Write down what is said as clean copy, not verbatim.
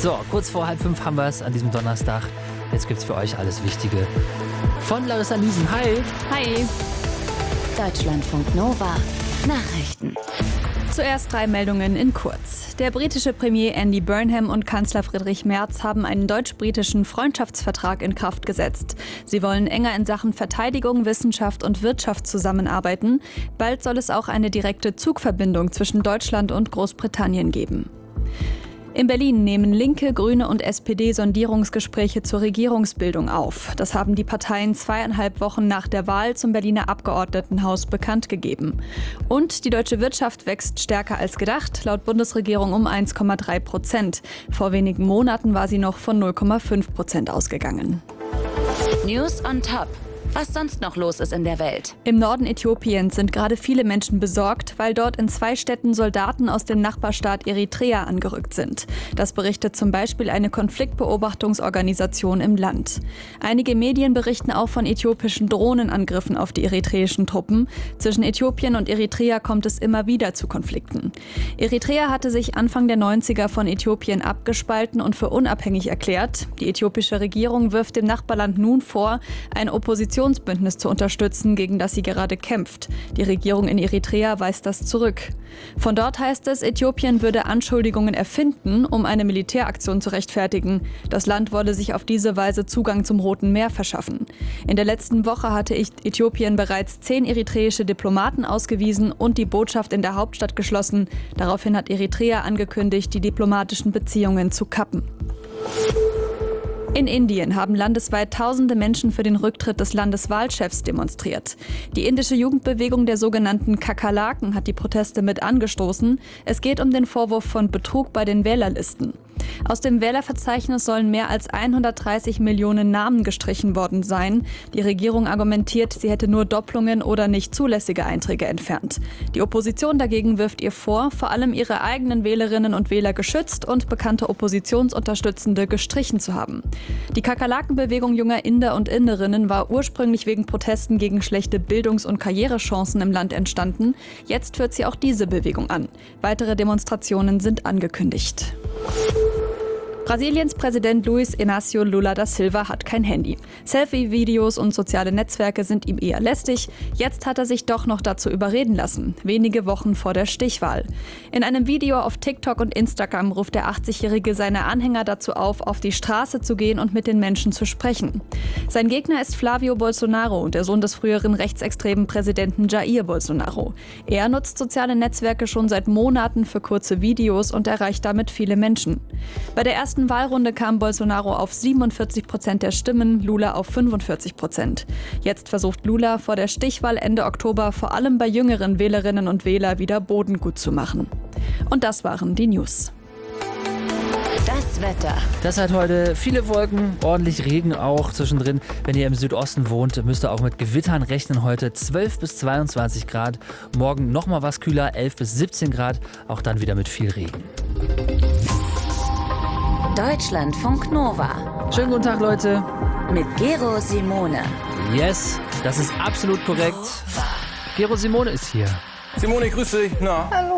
So, kurz vor 4:30 haben wir es an diesem Donnerstag. Jetzt gibt's für euch alles Wichtige. Von Larissa Niesen. Hi. Hi. Deutschlandfunk Nova. Nachrichten. Zuerst 3 Meldungen in kurz. Der britische Premier Andy Burnham und Kanzler Friedrich Merz haben einen deutsch-britischen Freundschaftsvertrag in Kraft gesetzt. Sie wollen enger in Sachen Verteidigung, Wissenschaft und Wirtschaft zusammenarbeiten. Bald soll es auch eine direkte Zugverbindung zwischen Deutschland und Großbritannien geben. In Berlin nehmen Linke, Grüne und SPD Sondierungsgespräche zur Regierungsbildung auf. Das haben die Parteien 2,5 Wochen nach der Wahl zum Berliner Abgeordnetenhaus bekannt gegeben. Und die deutsche Wirtschaft wächst stärker als gedacht, laut Bundesregierung um 1,3%. Vor wenigen Monaten war sie noch von 0,5% ausgegangen. News on Top. Was sonst noch los ist in der Welt. Im Norden Äthiopiens sind gerade viele Menschen besorgt, weil dort in 2 Städten Soldaten aus dem Nachbarstaat Eritrea angerückt sind. Das berichtet zum Beispiel eine Konfliktbeobachtungsorganisation im Land. Einige Medien berichten auch von äthiopischen Drohnenangriffen auf die eritreischen Truppen. Zwischen Äthiopien und Eritrea kommt es immer wieder zu Konflikten. Eritrea hatte sich Anfang der 90er von Äthiopien abgespalten und für unabhängig erklärt. Die äthiopische Regierung wirft dem Nachbarland nun vor, ein Oppositionsbündnis zu unterstützen, gegen das sie gerade kämpft. Die Regierung in Eritrea weist das zurück. Von dort heißt es, Äthiopien würde Anschuldigungen erfinden, um eine Militäraktion zu rechtfertigen. Das Land wolle sich auf diese Weise Zugang zum Roten Meer verschaffen. In der letzten Woche hatte Äthiopien bereits 10 eritreische Diplomaten ausgewiesen und die Botschaft in der Hauptstadt geschlossen. Daraufhin hat Eritrea angekündigt, die diplomatischen Beziehungen zu kappen. In Indien haben landesweit tausende Menschen für den Rücktritt des Landeswahlchefs demonstriert. Die indische Jugendbewegung der sogenannten Kakerlaken hat die Proteste mit angestoßen. Es geht um den Vorwurf von Betrug bei den Wählerlisten. Aus dem Wählerverzeichnis sollen mehr als 130 Millionen Namen gestrichen worden sein. Die Regierung argumentiert, sie hätte nur Doppelungen oder nicht zulässige Einträge entfernt. Die Opposition dagegen wirft ihr vor, vor allem ihre eigenen Wählerinnen und Wähler geschützt und bekannte Oppositionsunterstützende gestrichen zu haben. Die Kakerlakenbewegung junger Inder und Inderinnen war ursprünglich wegen Protesten gegen schlechte Bildungs- und Karrierechancen im Land entstanden. Jetzt führt sie auch diese Bewegung an. Weitere Demonstrationen sind angekündigt. Brasiliens Präsident Luiz Inácio Lula da Silva hat kein Handy. Selfie-Videos und soziale Netzwerke sind ihm eher lästig. Jetzt hat er sich doch noch dazu überreden lassen, wenige Wochen vor der Stichwahl. In einem Video auf TikTok und Instagram ruft der 80-Jährige seine Anhänger dazu auf die Straße zu gehen und mit den Menschen zu sprechen. Sein Gegner ist Flavio Bolsonaro, der Sohn des früheren rechtsextremen Präsidenten Jair Bolsonaro. Er nutzt soziale Netzwerke schon seit Monaten für kurze Videos und erreicht damit viele Menschen. Bei der ersten Wahlrunde kam Bolsonaro auf 47% der Stimmen, Lula auf 45%. Jetzt versucht Lula vor der Stichwahl Ende Oktober vor allem bei jüngeren Wählerinnen und Wählern wieder Boden gut zu machen. Und das waren die News. Das Wetter. Das hat heute viele Wolken, ordentlich Regen auch zwischendrin. Wenn ihr im Südosten wohnt, müsst ihr auch mit Gewittern rechnen. Heute 12 bis 22 Grad. Morgen nochmal was kühler, 11 bis 17 Grad. Auch dann wieder mit viel Regen. Deutschlandfunk Nova. Schönen guten Tag, Leute. Mit Gero Simone. Yes, das ist absolut korrekt. Gero Simone ist hier. Simone, grüß dich. Na? Hallo.